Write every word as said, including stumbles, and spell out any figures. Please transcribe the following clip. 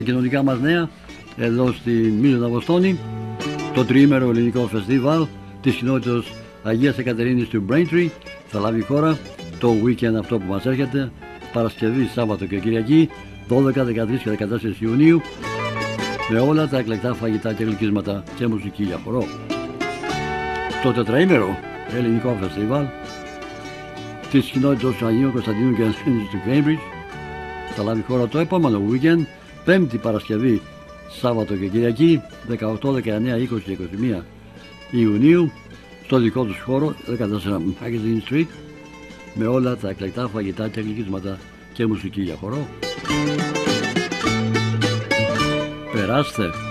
Κοινωνικά μας νέα εδώ στη Μίζωνα Βοστόνη, το τριήμερο ελληνικό φεστιβάλ της κοινότητας Αγίας Εκατερίνης του Braintree θα λάβει χώρα το weekend αυτό που μας έρχεται, Παρασκευή, Σάββατο και Κυριακή, δώδεκα, δεκατρείς και δεκατέσσερις Ιουνίου, με όλα τα εκλεκτά φαγητά και γλυκίσματα και μουσική για χορό. Το τετραήμερο ελληνικό φεστιβάλ της κοινότητας Αγίων Κωνσταντίνου και Ελένης του Cambridge θα λάβει χώρα το επόμενο weekend, Πέμπτη, Παρασκευή, Σάββατο και Κυριακή, δεκαοκτώ, δεκαεννέα, είκοσι και είκοσι μία Ιουνίου, στο δικό τους χώρο, δεκατέσσερα Magazine Street, με όλα τα εκλεκτά φαγητά και γλυκίσματα και μουσική για χορό. Περάστε!